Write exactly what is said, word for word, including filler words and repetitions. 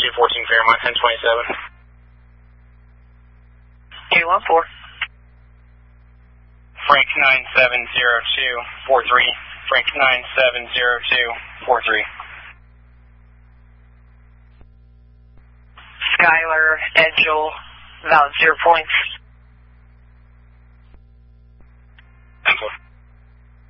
two fourteen Fairmont, ten twenty-seven. two one four. Frank nine seven zero two four three. Frank nine seven zero two four three. Skylar, Edgel, valid zero points.